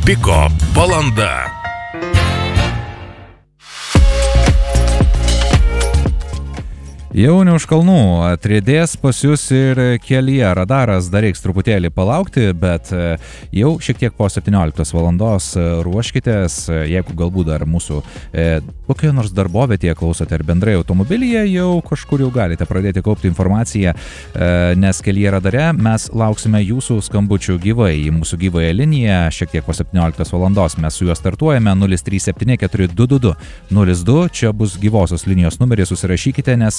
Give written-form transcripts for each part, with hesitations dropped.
Piko valanda. Jau ne už kalnų, atriedės pas jūs ir kelyje radaras, dar reiks truputėlį palaukti, bet jau šiek tiek po 17 valandos ruoškitės, jeigu galbūt dar mūsų kokioje nors darbovietėje klausote ar bendrai automobilyje, jau kažkur jau galite pradėti kaupti informaciją, nes kelyje radare mes lauksime jūsų skambučių gyvai į mūsų gyvąją liniją, šiek tiek po 17 valandos mes su juo startuojame 037 422 02, čia bus gyvosios linijos numeris, susirašykite, nes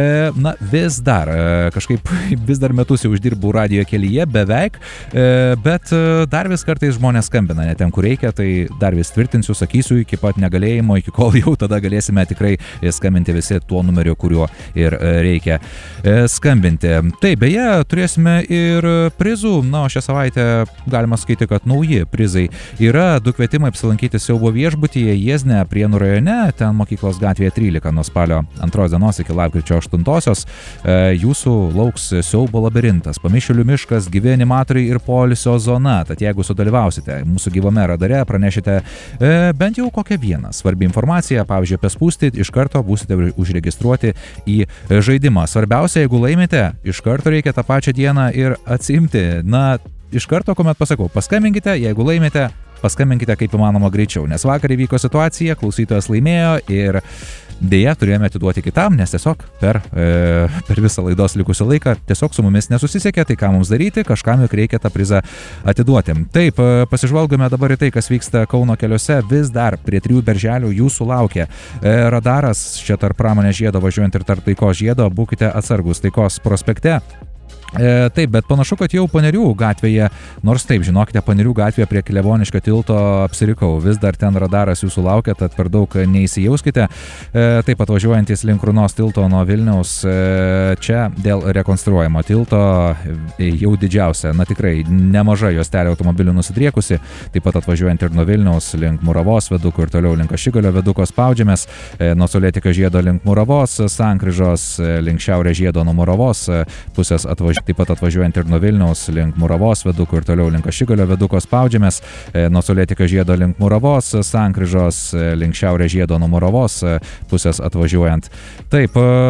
vis dar metus jau uždirbu radijo kelyje, beveik, bet dar vis kartais žmonės skambina ne ten, kur reikia, tai dar vis tvirtinsiu, sakysiu iki pat negalėjimo, iki kol jau tada galėsime tikrai skambinti visi tuo numeriu, kuriuo ir reikia skambinti. Taip, beje, turėsime ir prizų, o šią savaitę galima sakyti, kad nauji prizai yra 2 kvietimai apsilankyti siaubo viešbutyje Jiezne, Prienų rajone, ten Mokyklos gatvėje 13 nuo spalio 2 dienos iki lapkričio 8-osios. Jūsų lauks siaubo labirintas, Pamišėlių miškas, gyvi animatoriai ir poilsio zona. Tad jeigu sudalyvausite mūsų gyvame radare, pranešite bent jau kokią vieną svarbią informaciją, pavyzdžiui, apie spūstį, iš karto būsite užregistruoti į žaidimą. Svarbiausia, jeigu laimite, iš karto reikia tą pačią dieną ir atsiimti. Iš karto, kuomet pasakau, paskambinkite, jeigu laimite, paskambinkite kaip įmanoma greičiau, nes vakar įvyko situacija, klausytojas laimėjo ir dėja turėjome atiduoti kitam, nes tiesiog per visą laidos likusį laiką tiesiog su mumis nesusisiekė, tai ką mums daryti, kažkam juk reikia tą prizą atiduoti. Taip, pasižvalgome dabar į tai, kas vyksta Kauno keliuose, vis dar prie 3 berželių jūsų laukia radaras, čia tarp Pramonės žiedo važiuojant ir tarp Taikos žiedo, būkite atsargus Taikos prospekte. Taip, bet panašu, kad jau Panerių gatvėje, nors taip, žinokite, Panerių gatvėje prie Kleboniškio tilto apsirikau, vis dar ten radaras jūsų laukia, tad per daug neįsijauskite. Taip pat važiuojantis link Runos tilto nuo Vilniaus, čia dėl rekonstruojamo tilto jau didžiausia, tikrai nemaža juostelė automobilių nusidriekusi, taip pat atvažiuojant ir nuo Vilniaus link Muravos vedukų ir toliau link Ašigalio veduko spaudžiamės, nuo Saulėtekio žiedo link Muravos, sankryžos link Šiaurės žiedo nuo Muravos pusės taip pat atvažiuojant ir nuo Vilniaus link Muravos vedukų ir toliau link Ašigalio veduko spaudžiamės, nuo Saulėtekio žiedo link Muravos, sankryžos link Šiaurės žiedo nuo Muravos pusės atvažiuojant. Taip,